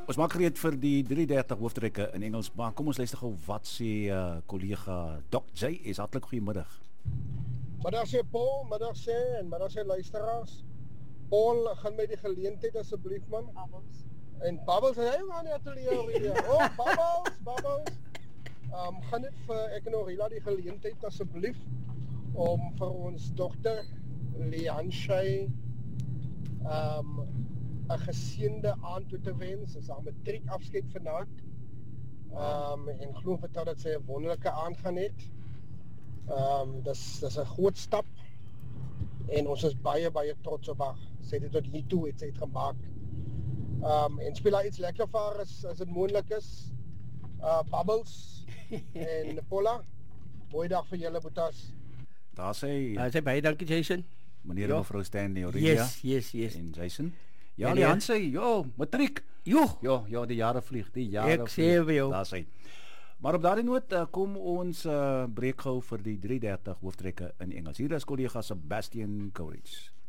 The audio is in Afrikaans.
Ons maak gereed vir die 330 hooftrekke in Engels, maar kom ons luister gou wat sê kollega Doc J is. Hartlik goeiemiddag. Middag sê Paul, middag sê en middag sê luisteraars. Paul, gaan met die geleentheid asseblief man. Bubbles. En Bubbles, hy gaan net ateljee. Oh, Bubbles. Gaan dit vir ek en Orila die geleentheid asseblief om vir ons dogter Leanshay 'n geseënde aand toe te wens. Sy is haar matriekafskeid vanaand. En glo vertel dat sy 'n wonderlike aand gaan hê. Dis 'n groot stap en ons is baie trots op haar. Sy het dit tot hier toe het gemaak. En speel haar iets lekker vir haar as dit moontlik is. Bubbles en Paula. Mooi dag vir julle boetas. Daar sê Sê baie dankie Jason. meneer en mevrou Stanley Aurelia Yes. en Jason. Ja, Ja, Leon nee. sê, matriek. Joh, Ja, die jare vlieg, die jare Ek sê vir jou. Daar sê. Maar op daardie noot kom ons breek gou vir die 330 hooftrekke in Engels. Hier is kollega Sebastian Courage.